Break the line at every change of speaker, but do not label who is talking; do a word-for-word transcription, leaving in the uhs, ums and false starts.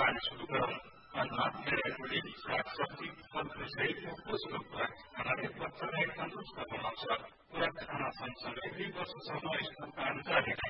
खान सुरु गरौँ। अन्न, मेराकुली, सागसब्जी, फलफुल सहितको पोषक खुराक खानाले बच्चालाई तन्दुरुस्त बनाउँछ। खुराक खाना सँगसँगै दुई वर्षसम्म स्तनपान जारी